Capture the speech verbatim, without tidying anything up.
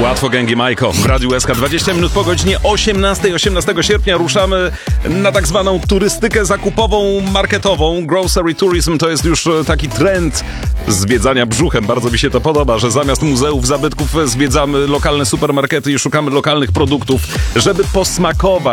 Łatwo Gęgi Majko w Radiu S K. dwadzieścia minut po godzinie osiemnastej. osiemnastego sierpnia ruszamy na tak zwaną turystykę zakupową, marketową. Grocery tourism to jest już taki trend zwiedzania brzuchem. Bardzo mi się to podoba, że zamiast muzeów, zabytków zwiedzamy lokalne supermarkety i szukamy lokalnych produktów, żeby posmakować